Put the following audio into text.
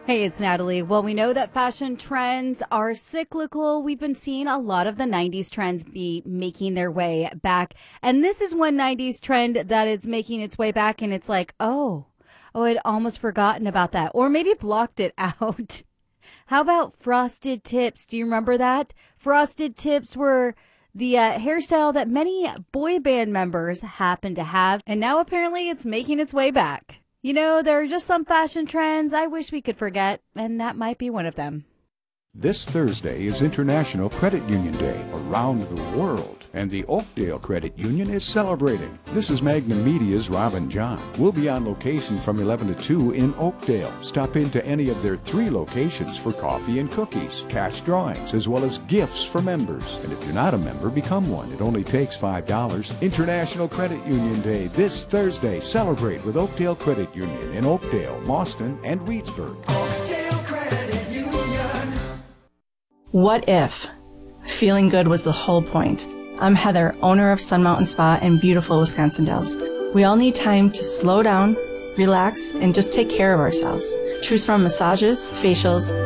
Hey, it's Natalie. Well, we know that fashion trends are cyclical. We've been seeing a lot of the 90s trends be making their way back. And this is one 90s trend that is making its way back. And it's like, I'd almost forgotten about that. Or maybe blocked it out. How about frosted tips? Do you remember that? Frosted tips were the hairstyle that many boy band members happen to have. And now apparently it's making its way back. You know, there are just some fashion trends I wish we could forget, and that might be one of them. This Thursday is International Credit Union Day around the world, and the Oakdale Credit Union is celebrating. This is Magnum Media's Robin John. We'll be on location from 11 to 2 in Oakdale. Stop into any of their 3 locations for coffee and cookies, cash drawings, as well as gifts for members. And if you're not a member, become one. It only takes $5. International Credit Union Day this Thursday. Celebrate with Oakdale Credit Union in Oakdale, Mauston, and Reedsburg. Oakdale Credit Union. What if feeling good was the whole point? I'm Heather, owner of Sun Mountain Spa in beautiful Wisconsin Dells. We all need time to slow down, relax, and just take care of ourselves. Choose from massages, facials,